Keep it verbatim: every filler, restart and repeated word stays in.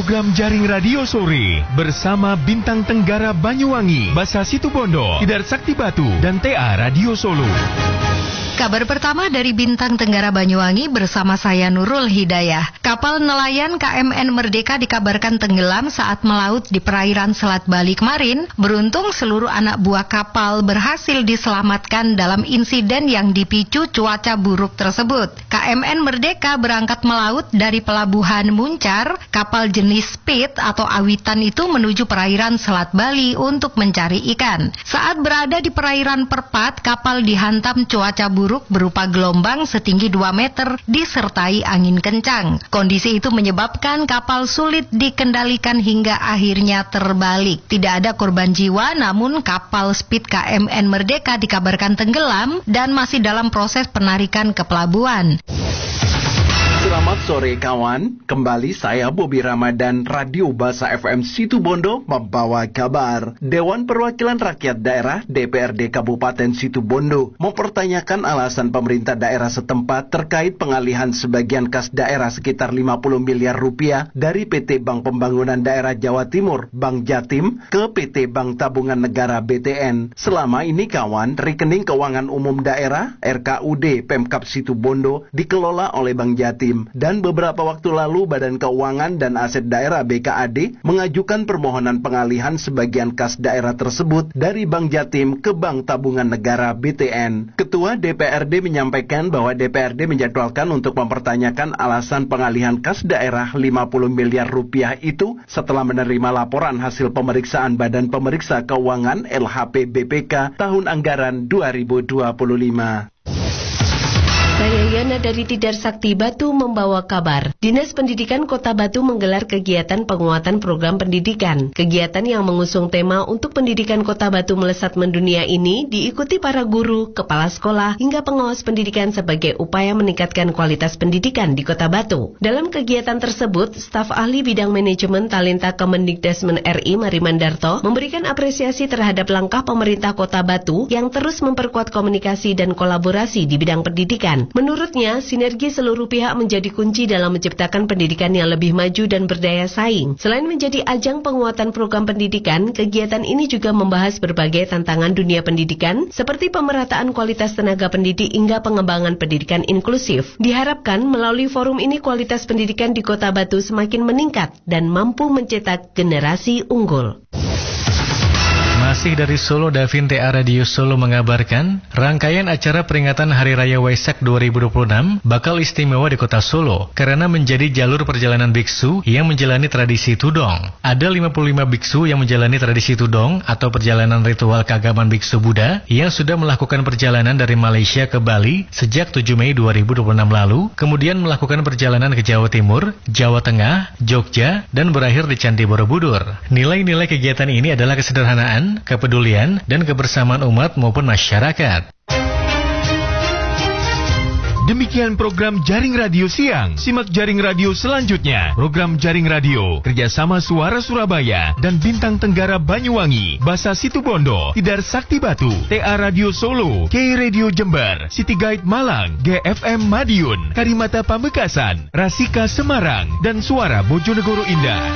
program Jaring Radio Sore bersama Bintang Tenggara Banyuwangi, Basa Situbondo, Tidar Sakti Batu, dan T A Radio Solo. Kabar pertama dari Bintang Tenggara Banyuwangi bersama saya Nurul Hidayah. Kapal nelayan K M N Merdeka dikabarkan tenggelam saat melaut di perairan Selat Bali kemarin. Beruntung seluruh anak buah kapal berhasil diselamatkan dalam insiden yang dipicu cuaca buruk tersebut. K M N Merdeka berangkat melaut dari pelabuhan Muncar. Kapal jenis Speed atau Awitan itu menuju perairan Selat Bali untuk mencari ikan. Saat berada di perairan Perpat, kapal dihantam cuaca buruk berupa gelombang setinggi dua meter disertai angin kencang. Kondisi itu menyebabkan kapal sulit dikendalikan hingga akhirnya terbalik. Tidak ada korban jiwa, namun kapal Speed K M N Merdeka dikabarkan tenggelam dan masih dalam proses penarikan ke pelabuhan. Selamat sore kawan, kembali saya Bobi Ramadan, Radio Basa F M Situbondo membawa kabar. Dewan Perwakilan Rakyat Daerah D P R D Kabupaten Situbondo mempertanyakan alasan pemerintah daerah setempat terkait pengalihan sebagian kas daerah sekitar lima puluh miliar rupiah dari P T Bank Pembangunan Daerah Jawa Timur, Bank Jatim, ke P T Bank Tabungan Negara B T N. Selama ini kawan, rekening keuangan umum daerah R K U D Pemkab Situbondo dikelola oleh Bank Jatim. Dan beberapa waktu lalu Badan Keuangan dan Aset Daerah B K A D mengajukan permohonan pengalihan sebagian kas daerah tersebut dari Bank Jatim ke Bank Tabungan Negara B T N. Ketua D P R D menyampaikan bahwa D P R D menjadwalkan untuk mempertanyakan alasan pengalihan kas daerah lima puluh miliar rupiah itu setelah menerima laporan hasil pemeriksaan Badan Pemeriksa Keuangan L H P B P K tahun anggaran dua ribu dua puluh lima. Saya Yana dari Tidar Sakti Batu membawa kabar. Dinas Pendidikan Kota Batu menggelar kegiatan penguatan program pendidikan. Kegiatan yang mengusung tema untuk pendidikan Kota Batu melesat mendunia ini diikuti para guru, kepala sekolah, hingga pengawas pendidikan sebagai upaya meningkatkan kualitas pendidikan di Kota Batu. Dalam kegiatan tersebut, staf ahli bidang manajemen talenta Kemendikbudristek R I Marimandarto memberikan apresiasi terhadap langkah pemerintah Kota Batu yang terus memperkuat komunikasi dan kolaborasi di bidang pendidikan. Menurutnya, sinergi seluruh pihak menjadi kunci dalam menciptakan pendidikan yang lebih maju dan berdaya saing. Selain menjadi ajang penguatan program pendidikan, kegiatan ini juga membahas berbagai tantangan dunia pendidikan, seperti pemerataan kualitas tenaga pendidik hingga pengembangan pendidikan inklusif. Diharapkan melalui forum ini kualitas pendidikan di Kota Batu semakin meningkat dan mampu mencetak generasi unggul. Masih dari Solo, Davin T A Radio Solo mengabarkan, rangkaian acara peringatan Hari Raya Waisak dua ribu dua puluh enam bakal istimewa di Kota Solo karena menjadi jalur perjalanan biksu yang menjalani tradisi tudong. Ada lima puluh lima biksu yang menjalani tradisi tudong atau perjalanan ritual keagamaan biksu Buddha yang sudah melakukan perjalanan dari Malaysia ke Bali sejak tujuh Mei dua ribu dua puluh enam lalu, kemudian melakukan perjalanan ke Jawa Timur, Jawa Tengah, Jogja, dan berakhir di Candi Borobudur. Nilai-nilai kegiatan ini adalah kesederhanaan, kepedulian, dan kebersamaan umat maupun masyarakat. Demikian program Jaring Radio Siang. Simak Jaring Radio selanjutnya. Program Jaring Radio kerjasama Suara Surabaya dan Bintang Tenggara Banyuwangi, Basa Situbondo, Tidar Sakti Batu, T A Radio Solo, K Radio Jember, City Guide Malang, G F M Madiun, Karimata Pamekasan, Rasika Semarang, dan Suara Bojonegoro Indah.